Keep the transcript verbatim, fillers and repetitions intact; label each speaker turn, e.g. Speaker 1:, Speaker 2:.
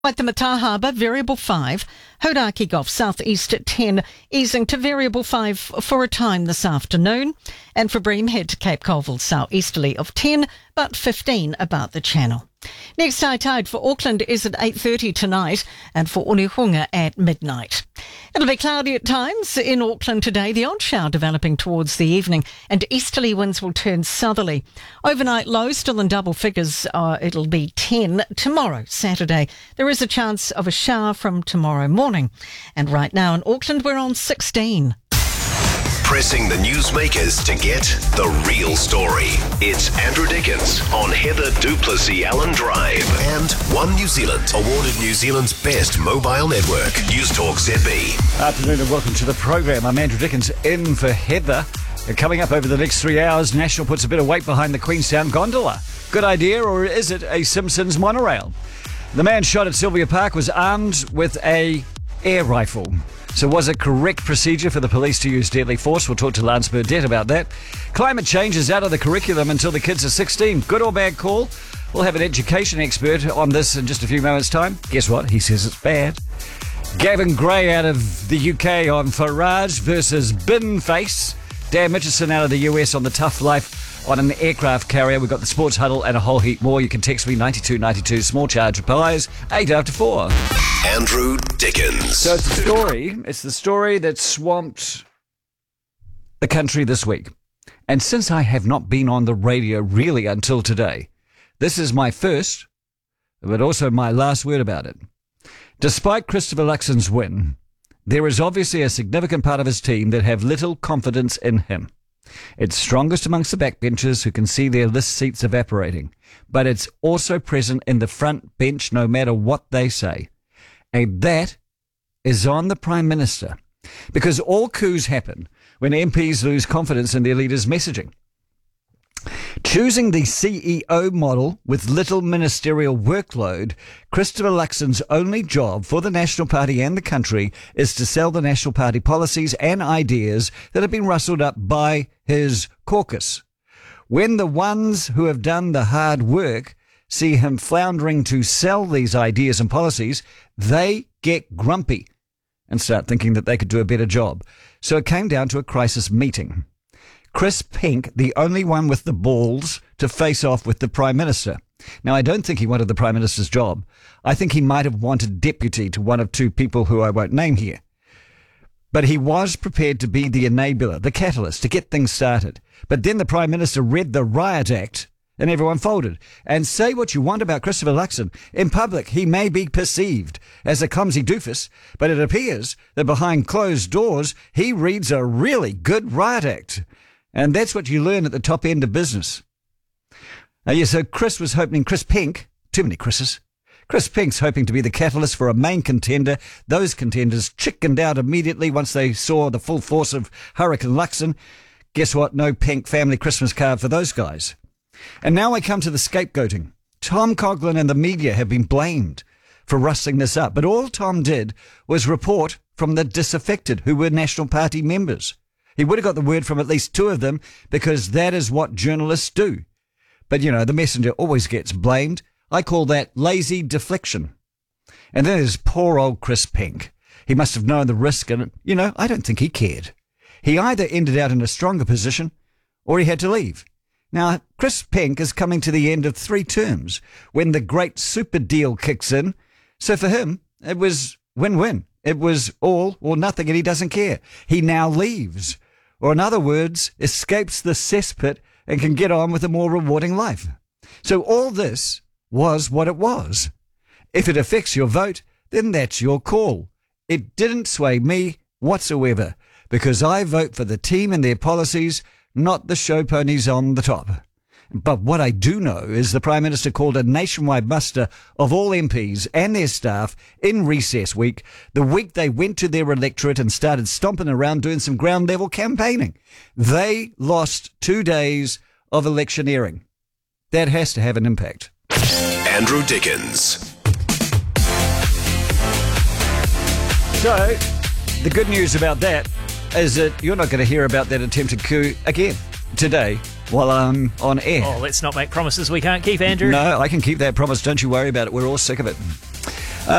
Speaker 1: Waitemata Harbour, variable five. Hauraki Gulf, southeast at ten, easing to variable five for a time this afternoon. And for Bream, head to Cape Colville, southeasterly of ten, but fifteen about the channel. Next high tide for Auckland is at eight thirty tonight and for Onehunga at midnight. It'll be cloudy at times in Auckland today, the odd shower developing towards the evening, and easterly winds will turn southerly. Overnight low still in double figures, uh, it'll be ten. Tomorrow, Saturday, there is a chance of a shower from tomorrow morning. And right now in Auckland, we're on sixteen.
Speaker 2: Pressing the newsmakers to get the real story. It's Andrew Dickens on Heather du Plessis-Allen Drive. And One New Zealand, awarded New Zealand's best mobile network. News Talk Z B.
Speaker 3: Afternoon and welcome to the programme. I'm Andrew Dickens in for Heather. Coming up over the next three hours, National puts a bit of weight behind the Queenstown gondola. Good idea, or is it a Simpsons monorail? The man shot at Sylvia Park was armed with a air rifle. So was it correct procedure for the police to use deadly force? We'll talk to Lance Burdett about that. Climate change is out of the curriculum until the kids are sixteen. Good or bad call? We'll have an education expert on this in just a few moments' time. Guess what? He says it's bad. Gavin Gray out of the U K on Farage versus Bin Face. Dan Mitchison out of the U S on the tough life on an aircraft carrier. We've got the sports huddle and a whole heap more. You can text me ninety-two ninety-two, small charge replies, eight after four.
Speaker 2: Andrew Dickens.
Speaker 3: So it's the story, it's the story that swamped the country this week. And since I have not been on the radio really until today, this is my first, but also my last word about it. Despite Christopher Luxon's win, there is obviously a significant part of his team that have little confidence in him. It's strongest amongst the backbenchers who can see their list seats evaporating, but it's also present in the front bench no matter what they say. And that is on the Prime Minister, because all coups happen when M Ps lose confidence in their leaders' messaging. Choosing the C E O model with little ministerial workload, Christopher Luxon's only job for the National Party and the country is to sell the National Party policies and ideas that have been rustled up by his caucus. When the ones who have done the hard work see him floundering to sell these ideas and policies, they get grumpy and start thinking that they could do a better job. So it came down to a crisis meeting. Chris Pink, the only one with the balls to face off with the Prime Minister. Now, I don't think he wanted the Prime Minister's job. I think he might have wanted deputy to one of two people who I won't name here. But he was prepared to be the enabler, the catalyst, to get things started. But then the Prime Minister read the Riot Act and everyone folded. And say what you want about Christopher Luxon. In public, he may be perceived as a clumsy doofus, but it appears that behind closed doors, he reads a really good Riot Act. And that's what you learn at the top end of business. Uh, yeah, so Chris was hoping, Chris Pink, too many Chris's. Chris Pink's hoping to be the catalyst for a main contender. Those contenders chickened out immediately once they saw the full force of Hurricane Luxon. Guess what? No Pink family Christmas card for those guys. And now I come to the scapegoating. Tom Coughlin and the media have been blamed for rustling this up. But all Tom did was report from the disaffected who were National Party members. He would have got the word from at least two of them because that is what journalists do. But, you know, the messenger always gets blamed. I call that lazy deflection. And then there's poor old Chris Pink. He must have known the risk and, you know, I don't think he cared. He either ended out in a stronger position or he had to leave. Now, Chris Pink is coming to the end of three terms when the great super deal kicks in. So for him, it was win-win. It was all or nothing, and he doesn't care. He now leaves, or in other words, escapes the cesspit and can get on with a more rewarding life. So all this was what it was. If it affects your vote, then that's your call. It didn't sway me whatsoever, because I vote for the team and their policies, not the show ponies on the top. But what I do know is the Prime Minister called a nationwide muster of all M Ps and their staff in recess week, the week they went to their electorate and started stomping around doing some ground level campaigning. They lost two days of electioneering. That has to have an impact.
Speaker 2: Andrew Dickens.
Speaker 3: So, the good news about that is that you're not going to hear about that attempted coup again today while I'm on air.
Speaker 4: Oh, let's not make promises we can't keep, Andrew.
Speaker 3: No, I can keep that promise. Don't you worry about it. We're all sick of it.